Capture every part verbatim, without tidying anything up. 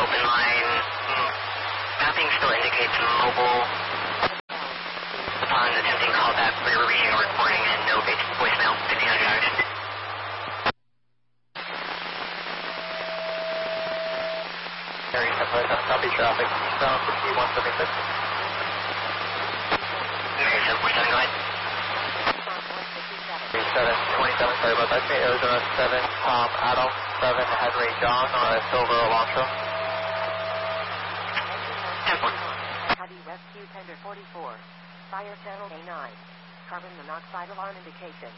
open line. Mapping still indicates mobile. Upon attempting callback, we were reading a recording and no voicemail, fifteen hundred hours. Area seven copy traffic, eastbound fifty one seventy-six. Area seven four seven, go ahead. Area seven twenty-seven, sorry about that. Arizona seven, Tom Adam, seven Henry John on a Silver Elantra. ten four. Heavy rescue tender forty-four. Fire channel A nine. Carbon monoxide alarm indication.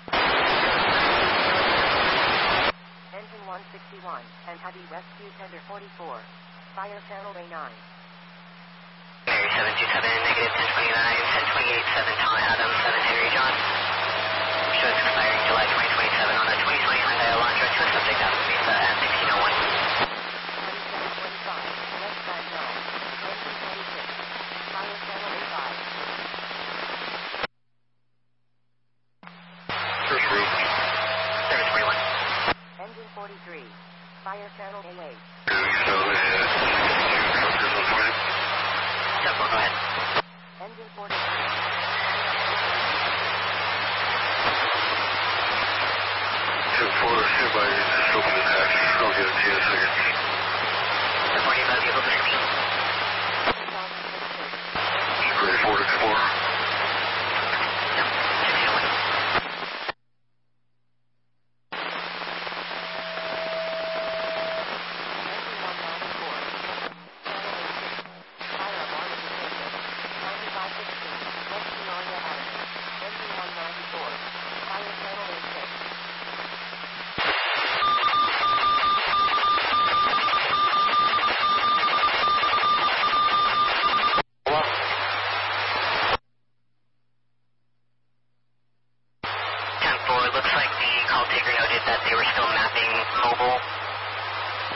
Engine one sixty-one and heavy rescue tender forty-four. Fire channel A nine. Mary seven two seven, negative ten twenty-nine, ten twenty-eight, seven Tom Adam, seven Henry John. Shows expiring July twenty twenty-seven on the twenty twenty Hyundai Elantra to a subject out of Mesa at sixteen oh one. twenty-seven twenty-five, left side nine. Engine twenty-six. Fire channel A five. Service forty-one. Engine forty-three. Fire channel A eight. ten four, go ahead. Engine forty-three. ten four, standby, just open the